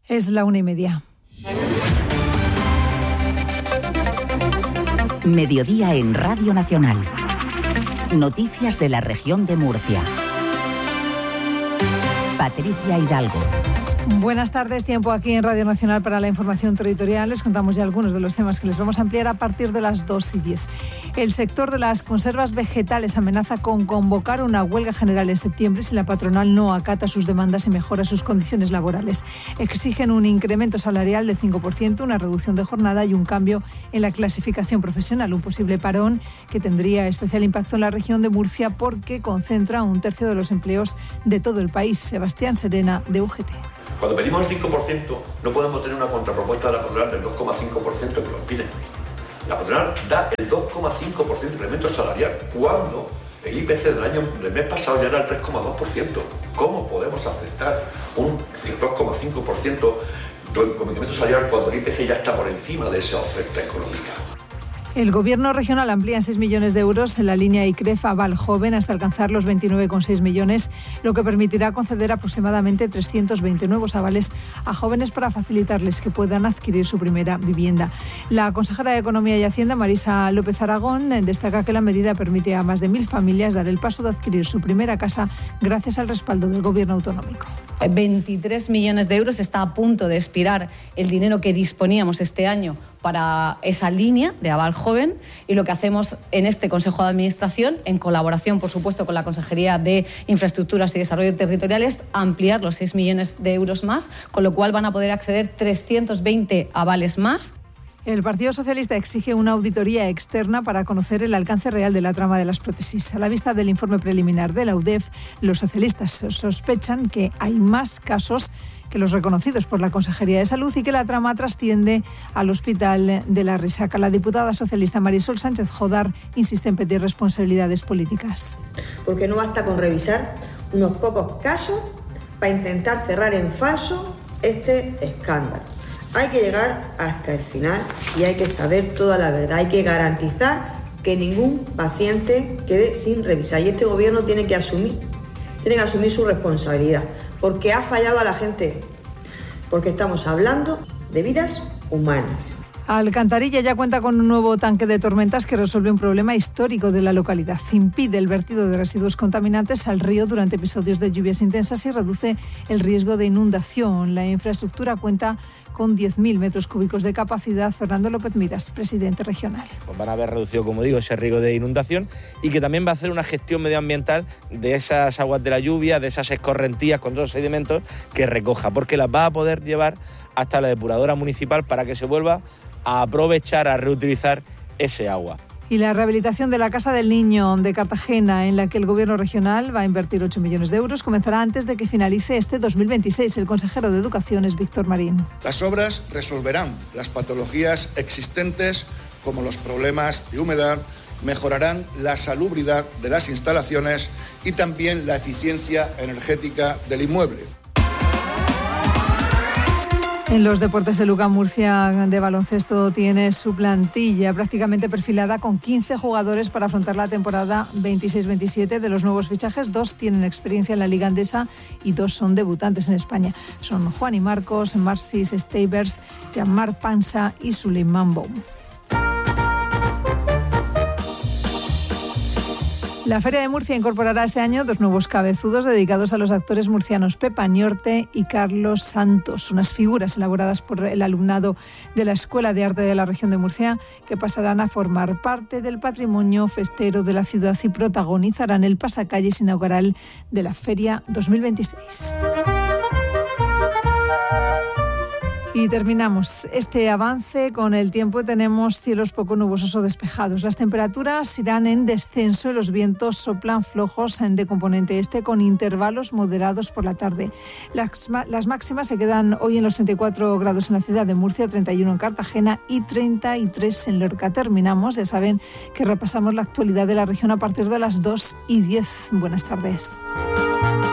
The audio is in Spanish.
Es la 1:30. Mediodía en Radio Nacional. Noticias de la región de Murcia. Patricia Hidalgo. Buenas tardes, tiempo aquí en Radio Nacional para la información territorial. Les contamos ya algunos de los temas que les vamos a ampliar a partir de las 2:10. El sector de las conservas vegetales amenaza con convocar una huelga general en septiembre si la patronal no acata sus demandas y mejora sus condiciones laborales. Exigen un incremento salarial del 5%, una reducción de jornada y un cambio en la clasificación profesional. Un posible parón que tendría especial impacto en la región de Murcia porque concentra un tercio de los empleos de todo el país. Sebastián Serena, de UGT. Cuando pedimos el 5%, no podemos tener una contrapropuesta de la patronal del 2,5% que nos piden. La patronal da el 2,5% de incremento salarial, cuando el IPC del mes pasado ya era el 3,2%. ¿Cómo podemos aceptar un 2,5% de incremento salarial cuando el IPC ya está por encima de esa oferta económica? El Gobierno regional amplía en 6 millones de euros en la línea ICREF Aval Joven hasta alcanzar los 29,6 millones, lo que permitirá conceder aproximadamente 320 nuevos avales a jóvenes para facilitarles que puedan adquirir su primera vivienda. La consejera de Economía y Hacienda, Marisa López Aragón, destaca que la medida permite a más de 1.000 familias dar el paso de adquirir su primera casa gracias al respaldo del Gobierno autonómico. 23 millones de euros, está a punto de expirar el dinero que disponíamos este año para esa línea de Aval Joven, y lo que hacemos en este Consejo de Administración, en colaboración, por supuesto, con la Consejería de Infraestructuras y Desarrollo Territorial, es ampliar los 6 millones de euros más, con lo cual van a poder acceder 320 avales más. El Partido Socialista exige una auditoría externa para conocer el alcance real de la trama de las prótesis. A la vista del informe preliminar de la UDEF, los socialistas sospechan que hay más casos que los reconocidos por la Consejería de Salud y que la trama trasciende al Hospital de la Risaca. La diputada socialista Marisol Sánchez Jodar insiste en pedir responsabilidades políticas. Porque no basta con revisar unos pocos casos para intentar cerrar en falso este escándalo. Hay que llegar hasta el final y hay que saber toda la verdad. Hay que garantizar que ningún paciente quede sin revisar. Y este Gobierno tiene que asumir su responsabilidad, porque ha fallado a la gente, porque estamos hablando de vidas humanas. Alcantarilla ya cuenta con un nuevo tanque de tormentas que resuelve un problema histórico de la localidad. Impide el vertido de residuos contaminantes al río durante episodios de lluvias intensas y reduce el riesgo de inundación. La infraestructura cuenta con 10.000 metros cúbicos de capacidad. Fernando López Miras, presidente regional. Pues van a haber reducido, como digo, ese riesgo de inundación, y que también va a hacer una gestión medioambiental de esas aguas de la lluvia, de esas escorrentías con todos los sedimentos que recoja, porque las va a poder llevar hasta la depuradora municipal para que se vuelva a aprovechar, a reutilizar ese agua. Y la rehabilitación de la Casa del Niño de Cartagena, en la que el Gobierno regional va a invertir 8 millones de euros, comenzará antes de que finalice este 2026. El consejero de Educación es Víctor Marín. Las obras resolverán las patologías existentes, como los problemas de humedad, mejorarán la salubridad de las instalaciones y también la eficiencia energética del inmueble. En los deportes, el UCAM Murcia de baloncesto tiene su plantilla prácticamente perfilada con 15 jugadores para afrontar la temporada 26-27. De los nuevos fichajes, 2 tienen experiencia en la Liga Andesa y 2 son debutantes en España. Son Juan y Marcos, Marcis Stavers, Jean-Marc Pansa y Suleiman Boum. La Feria de Murcia incorporará este año 2 nuevos cabezudos dedicados a los actores murcianos Pepa Niorte y Carlos Santos, unas figuras elaboradas por el alumnado de la Escuela de Arte de la región de Murcia, que pasarán a formar parte del patrimonio festero de la ciudad y protagonizarán el pasacalles inaugural de la Feria 2026. Y terminamos este avance con el tiempo. Tenemos cielos poco nubosos o despejados. Las temperaturas irán en descenso y los vientos soplan flojos de componente este, con intervalos moderados por la tarde. Las máximas se quedan hoy en los 34 grados en la ciudad de Murcia, 31 en Cartagena y 33 en Lorca. Terminamos. Ya saben que repasamos la actualidad de la región a partir de las 2:10. Buenas tardes.